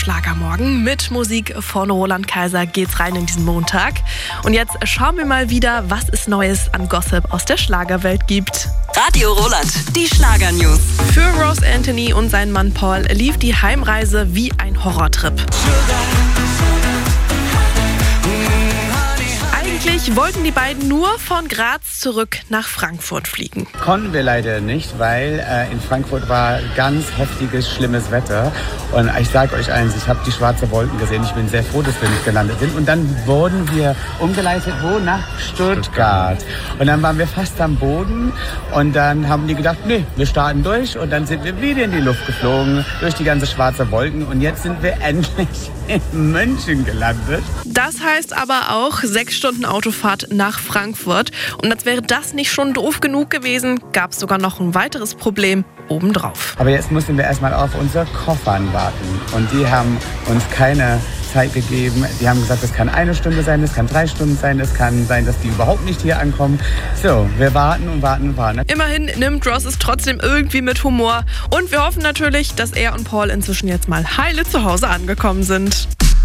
Schlagermorgen mit Musik von Roland Kaiser geht's rein in diesen Montag. Und jetzt schauen wir mal wieder, was es Neues an Gossip aus der Schlagerwelt gibt. Radio Roland, die Schlagernews. Für Ross Anthony und seinen Mann Paul lief die Heimreise wie ein Horrortrip. Eigentlich wollten die beiden nur von Graz zurück nach Frankfurt fliegen. Konnten wir leider nicht, weil in Frankfurt war ganz heftiges, schlimmes Wetter. Und ich sage euch eins, ich habe die schwarzen Wolken gesehen. Ich bin sehr froh, dass wir nicht gelandet sind. Und dann wurden wir umgeleitet, wo? Nach Stuttgart. Und dann waren wir fast am Boden. Und dann haben die gedacht, nee, wir starten durch. Und dann sind wir wieder in die Luft geflogen, durch die ganze schwarze Wolken. Und jetzt sind wir endlich in München gelandet. Das heißt aber auch 6 Stunden Autofahrt nach Frankfurt. Und als wäre das nicht schon doof genug gewesen, gab es sogar noch ein weiteres Problem obendrauf. Aber jetzt müssen wir erstmal auf unsere Koffern warten. Und die haben uns keine Zeit gegeben. Die haben gesagt, das kann 1 Stunde sein, das kann 3 Stunden sein, das kann sein, dass die überhaupt nicht hier ankommen. So, wir warten und warten und warten. Immerhin nimmt Ross es trotzdem irgendwie mit Humor. Und wir hoffen natürlich, dass er und Paul inzwischen jetzt mal heile zu Hause angekommen sind.